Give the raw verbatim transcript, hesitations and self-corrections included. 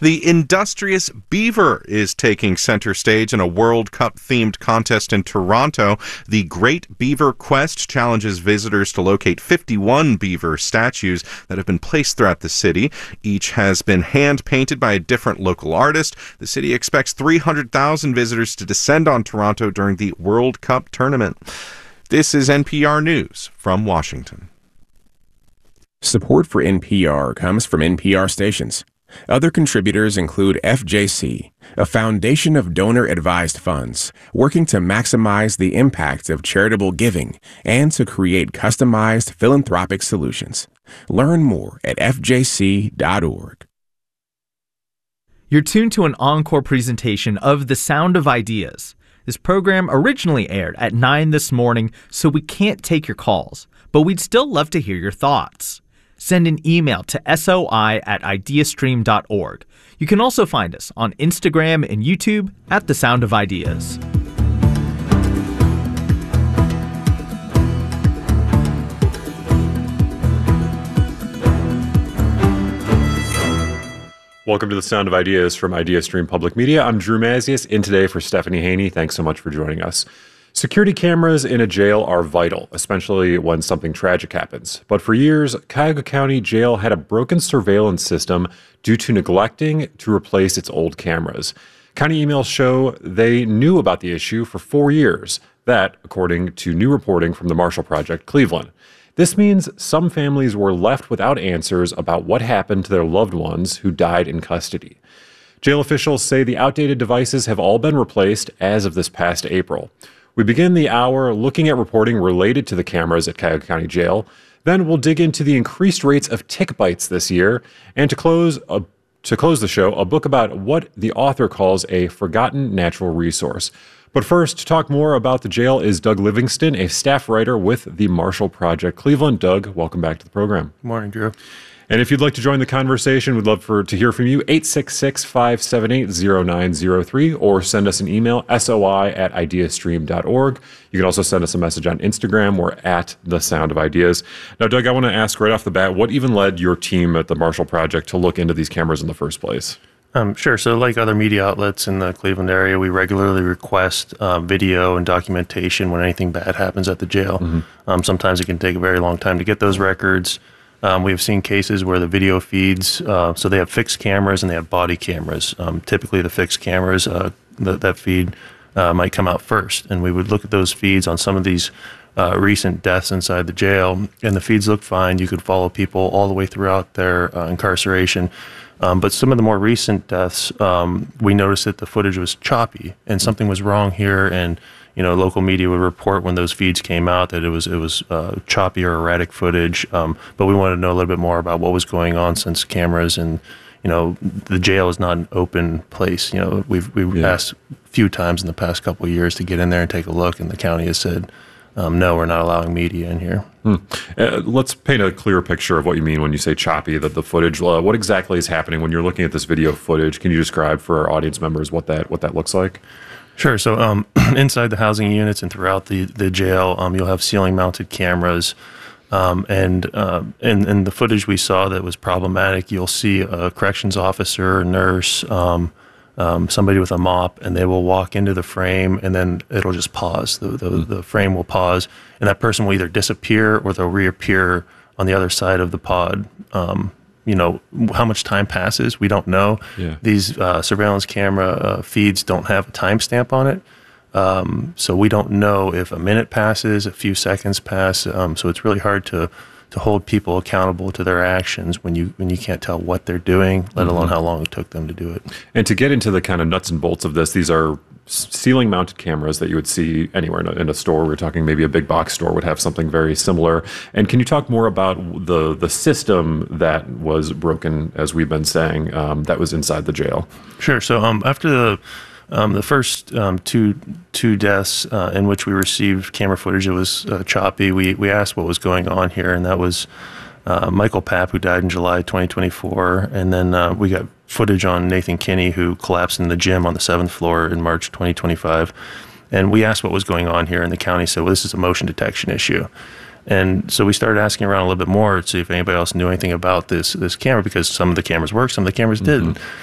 The industrious beaver is taking center stage in a World Cup-themed contest in Toronto. The Great Beaver Quest challenges visitors to locate fifty-one beaver statues that have been placed throughout the city. Each has been hand-painted by a different local artist. The city expects three hundred thousand visitors to descend on Toronto during the World Cup tournament. This is N P R News from Washington. Support for N P R comes from N P R stations. Other contributors include F J C, a foundation of donor-advised funds working to maximize the impact of charitable giving and to create customized philanthropic solutions. Learn more at f j c dot org. You're tuned to an encore presentation of The Sound of Ideas. This program originally aired at nine this morning, so we can't take your calls, but we'd still love to hear your thoughts. Send an email to soi at ideastream dot org. You can also find us on Instagram and YouTube at The Sound of Ideas. Welcome to The Sound of Ideas from IdeaStream Public Media. I'm Drew Mazius, in today for Stephanie Haney. Thanks so much for joining us. Security cameras in a jail are vital, especially when something tragic happens. But for years, Cuyahoga County Jail had a broken surveillance system due to neglecting to replace its old cameras. County emails show they knew about the issue for four years. That, according to new reporting from the Marshall Project Cleveland. This means some families were left without answers about what happened to their loved ones who died in custody. Jail officials say the outdated devices have all been replaced as of this past April. We begin the hour looking at reporting related to the cameras at Cuyahoga County Jail. Then we'll dig into the increased rates of tick bites this year. And to close a, to close the show, a book about what the author calls a forgotten natural resource. But first, to talk more about the jail is Doug Livingston, a staff writer with the Marshall Project Cleveland. Doug, welcome back to the program. Good morning, Drew. And if you'd like to join the conversation, we'd love for to hear from you, eight six six, five seven eight, zero nine zero three, or send us an email, soi at ideastream dot org. You can also send us a message on Instagram. We're at The Sound of Ideas. Now, Doug, I want to ask right off the bat, what even led your team at the Marshall Project to look into these cameras in the first place? Um, sure. So like other media outlets in the Cleveland area, we regularly request uh, video and documentation when anything bad happens at the jail. Mm-hmm. Um, sometimes it can take a very long time to get those records. Um, we have seen cases where the video feeds, uh, so they have fixed cameras and they have body cameras. Um, typically the fixed cameras, uh, th- that feed uh, might come out first. And we would look at those feeds on some of these uh, recent deaths inside the jail, and the feeds look fine. You could follow people all the way throughout their uh, incarceration. Um, but some of the more recent deaths, um, we noticed that the footage was choppy and something was wrong here. And, you know, local media would report when those feeds came out that it was it was uh, choppy or erratic footage. Um, but we wanted to know a little bit more about what was going on, since cameras and, you know, the jail is not an open place. You know, we've we've yeah. asked a few times in the past couple of years to get in there and take a look, and the county has said, Um, no, we're not allowing media in here. Hmm. Uh, let's paint a clear picture of what you mean when you say choppy, that the footage. Uh, what exactly is happening when you're looking at this video footage? Can you describe for our audience members what that what that looks like? Sure. So um, inside the housing units and throughout the, the jail, um, you'll have ceiling-mounted cameras. Um, and, uh, and and the footage we saw that was problematic, you'll see a corrections officer, a nurse, um, Um, somebody with a mop, and they will walk into the frame, and then it'll just pause. The, the, mm. the frame will pause, and that person will either disappear or they'll reappear on the other side of the pod. Um, you know, how much time passes, we don't know. Yeah. These uh, surveillance camera uh, feeds don't have a timestamp on it, um, so we don't know if a minute passes, a few seconds pass, um, so it's really hard to to hold people accountable to their actions when you when you can't tell what they're doing, let alone mm-hmm. how long it took them to do it. And to get into the kind of nuts and bolts of this, these are ceiling-mounted cameras that you would see anywhere in a, in a store. We're talking maybe a big box store would have something very similar. And can you talk more about the the system that was broken, as we've been saying, um, that was inside the jail? Sure. So um, after the Um, the first um, two two deaths uh, in which we received camera footage that was uh, choppy, we we asked what was going on here, and that was uh, Michael Papp, who died in July twenty twenty-four, and then uh, we got footage on Nathan Kinney, who collapsed in the gym on the seventh floor in March twenty twenty-five. And we asked what was going on here, and the county said, well, this is a motion detection issue. And so we started asking around a little bit more to see if anybody else knew anything about this this camera, because some of the cameras worked, some of the cameras didn't. Mm-hmm.